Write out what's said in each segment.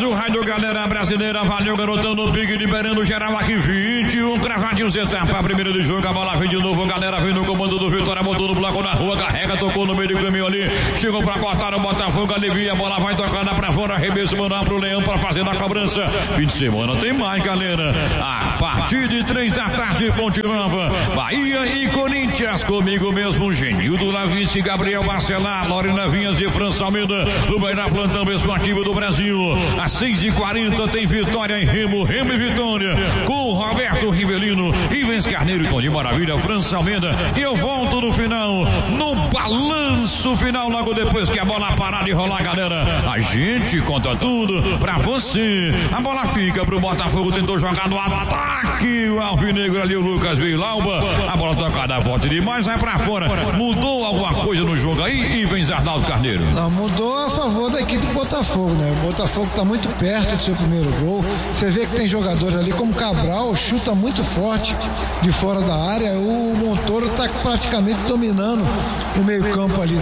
do rádio, galera brasileira. Valeu, garotão no pique, liberando geral aqui. 21 cravadinhos, etapa. A primeira de jogo, a bola vem de novo. Galera vem no comando do Vitória, botou no bloco na rua, carrega, tocou no meio do caminho ali. Chegou pra cortar o Botafogo, alivia. A bola vai tocando pra fora, arremesso manual pro Leão pra fazer a cobrança. Fim de semana tem mais, galera. A partir de 3 da tarde, Fonte Nova, Bahia e Corinthians. Comigo mesmo, Genildo Lavice, Gabriel Barcelar, Lorena Vinhas e França Almeida. No Beira Plantão Esportivo do Brasil. Às 6h40 tem Vitória em Remo e Vitória. Com Roberto Rivelino, Ivens Carneiro e Toninho Maravilha, França Almeida. E eu volto no final, no balanço final, logo depois que a bola parar de rolar, galera. A gente conta tudo pra você. A bola fica pro Botafogo, tentou jogar no ataque. O Alvinegro ali, o Lucas Vilauba. A bola tocada forte demais, vai pra fora. Mudou alguma coisa no jogo aí, Ivens Arnaldo Carneiro? Não, mudou a favor da equipe do Botafogo, né? O Botafogo tá muito perto do seu primeiro gol. Você vê que tem jogadores ali como Cabral, chuta muito forte de fora da área. O Montoro tá praticamente dominando o meio-campo ali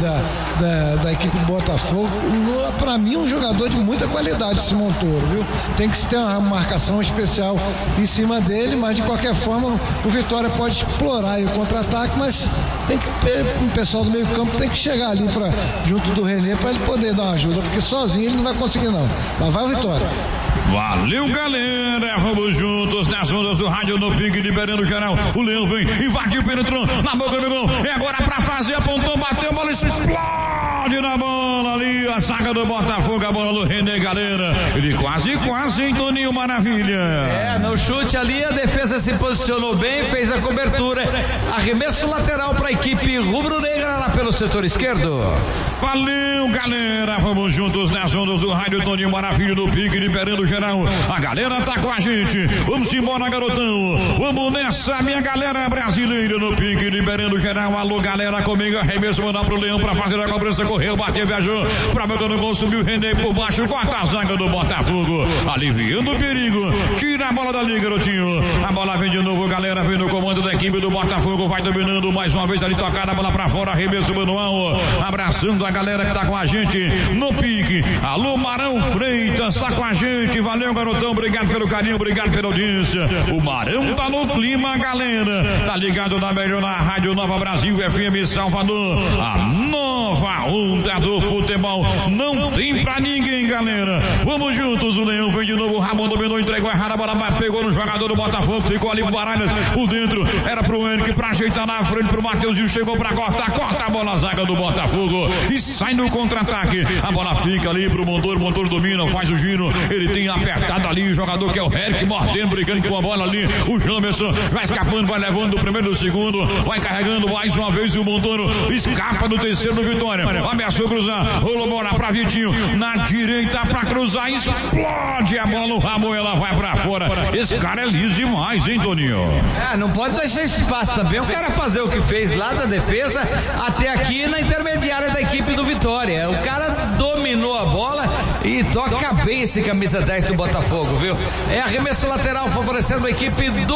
da equipe do Botafogo. Pra mim, um jogador de muita qualidade esse Montoro, viu? Tem que ter uma marcação especial em cima dele, mas de qualquer forma o Vitória pode explorar aí o contra-ataque, mas tem que o pessoal do meio-campo tem que chegar ali junto do René para ele poder dar uma ajuda, porque sozinho ele não vai conseguir não. Lá vai o Vitória. Valeu, galera, vamos juntos nas ondas do rádio no pique, liberando geral. O Leão vem, invadiu, penetrou na boca do gol. É agora pra fazer, apontou, bateu, a bola explode na bola ali. A saga do Botafogo, a bola do René, galera. Ele quase, hein, Toninho Maravilha? No chute ali, a defesa se posicionou bem, fez a cobertura. Arremesso lateral pra equipe rubro-negra lá pelo setor esquerdo. Valeu, galera, vamos juntos nas ondas do rádio Toninho Maravilha no pique, liberando geral. A galera tá com a gente. Vamos embora, garotão. Vamos nessa, minha galera brasileira no pique, liberando geral. Alô, galera, comigo. Arremesso, mandar pro Leão pra fazer a cobrança. Correu, bateu, viajou. Pra boca no gol, subiu o René por baixo. Corta a zaga do Botafogo. Aliviando o perigo. Tira a bola dali, garotinho. A bola vem de novo, galera. Vem no comando da equipe do Botafogo. Vai dominando mais uma vez ali, tocada a bola pra fora. Arremesso manual. Abraçando a galera que tá com a gente no pique. Alô, Marão Freitas tá com a gente. Valeu, garotão, obrigado pelo carinho, obrigado pela audiência. O Marão tá no clima, galera. Tá ligado na melhor na Rádio Nova Brasil, FM Salvador. A nova onda do futebol. Não tem pra ninguém, galera. Vamos juntos, o Leão vem de novo. O Ramon dominou, entregou errado, a bola pegou no jogador do Botafogo, ficou ali pro Baralhas. Por dentro, era pro Henrique pra ajeitar na frente, pro Mateuzinho, chegou pra cortar, corta a bola, a zaga do Botafogo e sai no contra-ataque. A bola fica ali pro Montoro domina, faz o giro, ele tem apertado ali o jogador que é o Eric, mordendo, brigando com a bola ali. O Jamerson vai escapando, vai levando do primeiro do segundo, vai carregando mais uma vez. O Montoro escapa do terceiro do Vitória. Ameaçou cruzar, rolou bola pra Vitinho na direita pra cruzar, explode a bola no rabo, ela vai pra fora. Esse cara é liso demais, hein, Toninho? Não pode deixar esse espaço também. O cara fazer o que fez lá da defesa até aqui na intermediária da equipe do Vitória. O cara dominou a bola e toca bem esse camisa 10 do Botafogo, viu? É arremesso lateral favorecendo a equipe do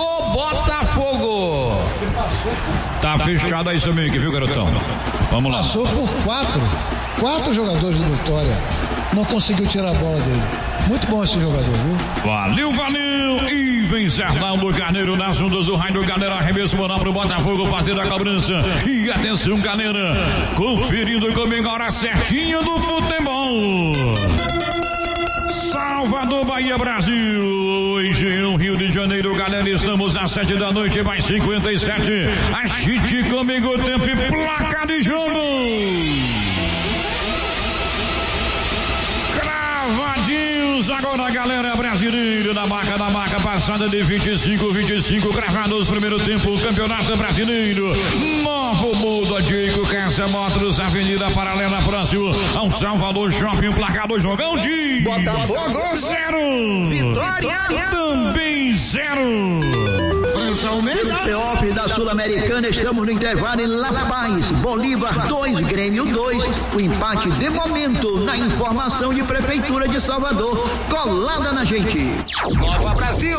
Botafogo. Tá fechado aí, seu Mick, viu, garotão? Vamos lá. Passou por quatro jogadores do Vitória. Não conseguiu tirar a bola dele. Muito bom esse jogador, viu? Valeu! E vem Arnaldo Carneiro nas ondas do rádio, galera. Arremesso moral pro Botafogo fazer a cobrança. E atenção, galera, conferindo comigo a hora certinha do futebol. Salvador, Bahia, Brasil, Engenhão, Rio de Janeiro, galera, estamos às 7 da noite, mais 57. Agite comigo o tempo e placa de jogo. Cravadinhos agora, galera brasileira, da marca passada de 25, cravados primeiro tempo, Campeonato Brasileiro. Novo Mundo, Diego Cássia Motors, Avenida Paralela, próximo ao Salvador Shopping, placar do jogão de Botafogo 0, Vitória também 0. Playoff da Sul-Americana, estamos no intervalo em La Paz, Bolívar 2, Grêmio 2, o empate de momento na informação de Prefeitura de Salvador, colada na gente. Nova Brasil!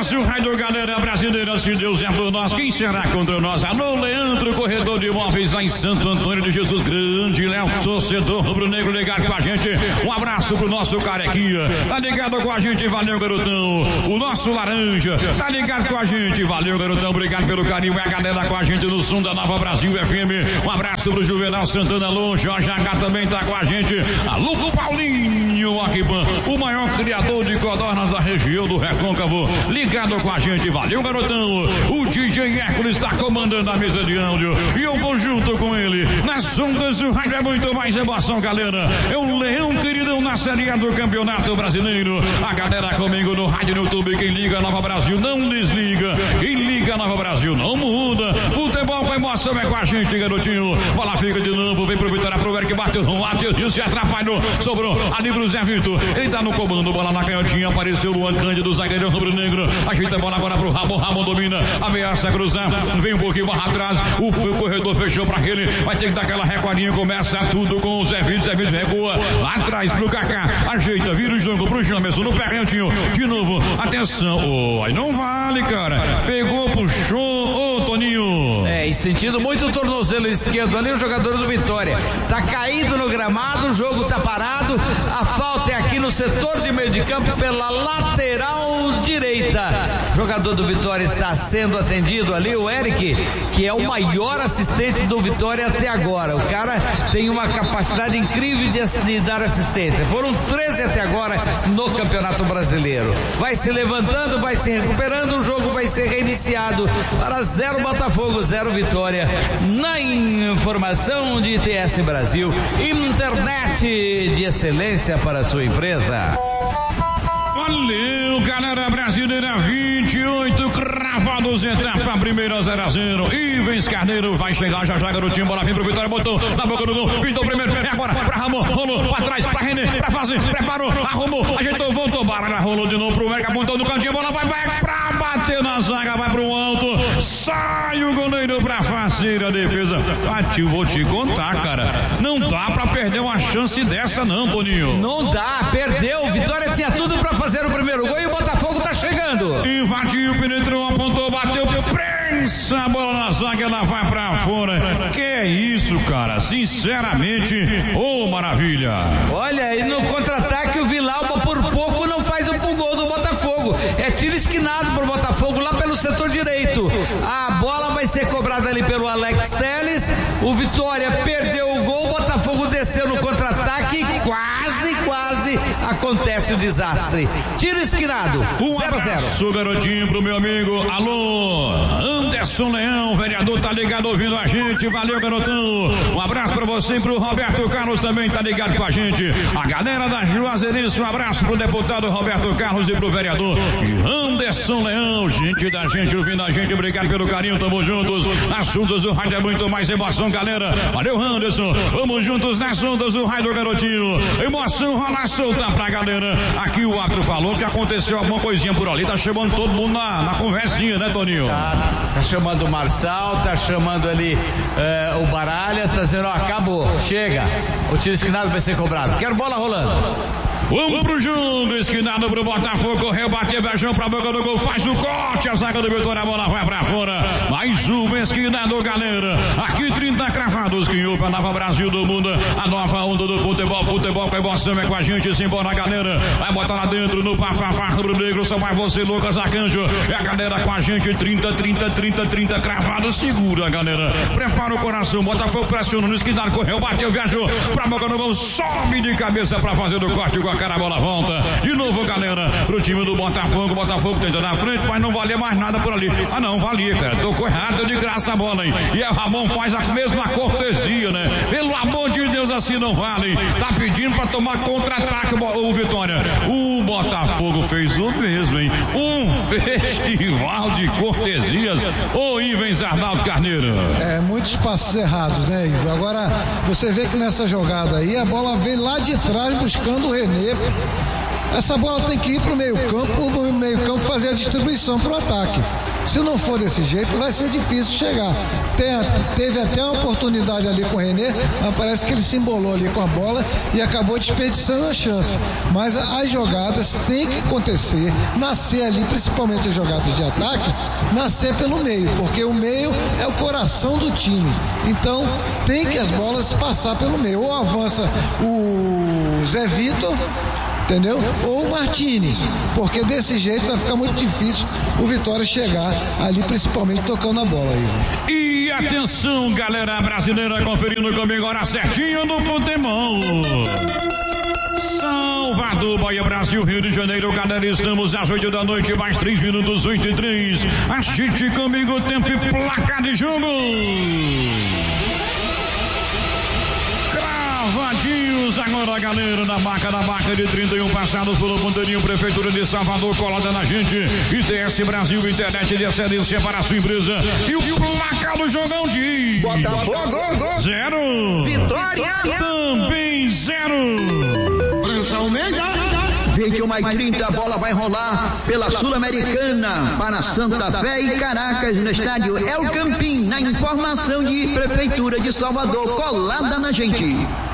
Brasil, Rádio Galera Brasileira, se Deus é por nós, quem será contra nós? Alô, Leandro, corredor de imóveis lá em Santo Antônio de Jesus, grande Léo, torcedor rubro-negro ligado com a gente. Um abraço pro nosso Carequinha, tá ligado com a gente, valeu, garotão. O nosso Laranja, tá ligado com a gente, valeu, garotão, obrigado pelo carinho. É a galera com a gente no som da Nova Brasil FM. Um abraço pro Juvenal Santana Longe, Jorge H também tá com a gente. Alô, Paulinho Aquipan, o maior criador de codornas da região do Recôncavo, ligado com a gente, valeu, garotão. O DJ Hércules está comandando a mesa de áudio e eu vou junto com ele nas ondas do rádio. É muito mais emoção, galera. É o Leão queridão na Série A do Campeonato Brasileiro. A galera comigo no rádio, no YouTube. Quem liga Nova Brasil não desliga, quem liga Nova Brasil não muda. Futebol com emoção é com a gente, garotinho. Bola fica de novo, vem pro Vitória, pro Eric, bateu no Matheus, se atrapalhou, sobrou ali pro Zé Vitor. Ele tá no comando, bola na canhotinha, apareceu o Luan Cândido, zagueiro rubro-negro. Ajeita a bola agora pro Ramon, Ramon domina, ameaça cruzar, vem um pouquinho barra atrás, o corredor fechou pra ele, vai ter que dar aquela recuadinha, começa tudo com o Zé Vitor recua, lá atrás pro Kaká, ajeita, vira o jogo pro Jamerson, no pé canhotinho, de novo, atenção, aí não vale, cara, pegou, puxou, Toninho. E sentindo muito o tornozelo esquerdo ali, o jogador do Vitória tá caído no gramado, o jogo tá parado, a falta é aqui no setor de meio de campo pela lateral direita. O jogador do Vitória está sendo atendido ali, o Eric, que é o maior assistente do Vitória até agora. O cara tem uma capacidade incrível de dar assistência. Foram 13 até agora no Campeonato Brasileiro. Vai se levantando, vai se recuperando, o jogo vai ser reiniciado para 0 Botafogo, 0 Vitória. Na informação de ITS Brasil, internet de excelência para a sua empresa. Valeu, galera brasileira, 28 cravados, etapa primeira 0-0. Ivens Carneiro vai chegar já, garotinho, bola vem pro Vitória, botou na boca do gol, pintou primeiro, é agora pra Ramon, rolou pra trás, pra René, pra fazer, preparou, arrumou, ajeitou, voltou, baralha, rolou de novo pro Eric, apontou no cantinho, bola vai pra bater na zaga, vai pro alto, sai o goleiro pra fazer a defesa. Tio, vou te contar, cara, não dá pra perder uma chance dessa não, Toninho. Não dá, perdeu, o Vitória tinha tudo pra fazer o primeiro gol e o Botafogo tá chegando. Invadiu, penetrou, apontou, bateu, prensa a bola na zaga, ela vai pra fora. Que é isso, cara? Sinceramente, maravilha. Olha, e no contra-ataque o Villalba por pouco não faz o gol do Botafogo. É tiro esquinado pro Botafogo lá pelo setor direito. A bola vai ser cobrada ali pelo Alex Telles. O Vitória perdeu o gol, o Botafogo desceu no contra-ataque e quase acontece o desastre. Tiro esquinado, 0-0. Um garotinho pro meu amigo, alô, Anderson Leão, vereador, tá ligado ouvindo a gente, valeu, garotão. Um abraço pra você e pro Roberto Carlos também, tá ligado com a gente. A galera da Juazeirense, um abraço pro deputado Roberto Carlos e pro vereador Anderson Leão, gente da gente ouvindo a gente, obrigado pelo carinho, tamo juntos. Nas ondas do rádio é muito mais emoção, galera. Valeu, Anderson, vamos juntos nas ondas do rádio, garotinho. Emoção rola solta pra galera. Aqui o árbitro falou que aconteceu alguma coisinha por ali, tá chamando todo mundo na conversinha, né, Toninho? Tá chamando o Marçal, tá chamando ali o Baralhas, tá dizendo, acabou, chega, o tiro esquinado vai ser cobrado, quero bola rolando. Vamos pro jogo, esquinado pro Botafogo, correu, bateu, beijão pra boca do gol, faz o corte, a zaga do Vitória, a bola vai pra fora, mais um esquinado, galera, aqui 30 cravados, que houve a Nova Brasil do mundo, a nova onda do futebol com emoção é com a gente, simbora, galera, vai botar lá dentro no Pafafá rubro-negro, só vai você, Lucas Arcanjo, é a galera com a gente, 30 cravados, segura, galera, prepara o coração, Botafogo pressiona no esquinado, correu, bateu, viajou, pra boca do gol, sobe de cabeça pra fazer o corte com a cara, a bola volta, de novo, galera, pro time do Botafogo tenta na frente, mas não valia mais nada por ali, não, valia, cara, tocou errado, de graça a bola, hein, e o Ramon faz a mesma cortesia, né, pelo amor de Deus, assim não vale, tá pedindo pra tomar contra-ataque o Vitória, o Botafogo fez o mesmo, hein, um festival de cortesias, Ivens Arnaldo Carneiro. Muitos passos errados, né, Ivo? Agora, você vê que nessa jogada aí, a bola vem lá de trás buscando o René. Essa bola tem que ir pro meio campo fazer a distribuição pro ataque. Se não for desse jeito, vai ser difícil chegar. Teve até uma oportunidade ali com o René, mas parece que ele se embolou ali com a bola e acabou desperdiçando a chance. Mas as jogadas têm que acontecer, nascer ali, principalmente as jogadas de ataque, nascer pelo meio, porque o meio é o coração do time. Então tem que as bolas passar pelo meio. Ou avança o Zé Vitor, entendeu? Ou o Martínez, porque desse jeito vai ficar muito difícil o Vitória chegar ali, principalmente tocando a bola aí. E atenção, galera brasileira, conferindo comigo agora certinho no futebol. Salvador, Bahia, Brasil, Rio de Janeiro, galera, estamos às 8 da noite, mais 3 minutos, 8:03. Assiste comigo, tempo e placa de jogo. Cravadinhos agora, galera, na marca de 31 passados pelo ponteirinho, Prefeitura de Salvador, colada na gente. ITS Brasil, internet de excelência para a sua empresa. E o placa do jogão diz: Botafogo 0, Vitória também 0. França Almeida. 21h30, a bola vai rolar pela Sul-Americana para Santa Fé e Caracas no estádio El Campín, na informação de Prefeitura de Salvador, colada na gente.